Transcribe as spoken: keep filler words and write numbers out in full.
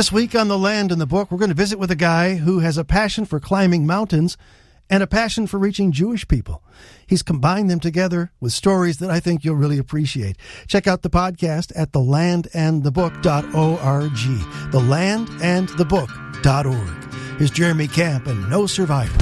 This week on The Land and the Book, we're going to visit with a guy who has a passion for climbing mountains and a passion for reaching Jewish people. He's combined them together with stories that I think you'll really appreciate. Check out the podcast at the land and the book dot org. the land and the book dot org. Here's Jeremy Camp and No Survivor.